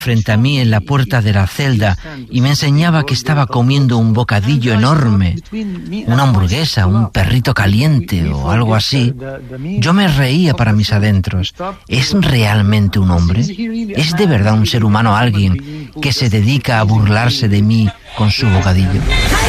frente a mí en la puerta de la celda y me enseñaba que estaba comiendo un bocadillo enorme, una hamburguesa, un perrito caliente o algo así, yo me reía para mis adentros. ¿Es realmente un hombre? ¿Es de verdad un ser humano alguien que se dedica a burlarse de mí con su bocadillo?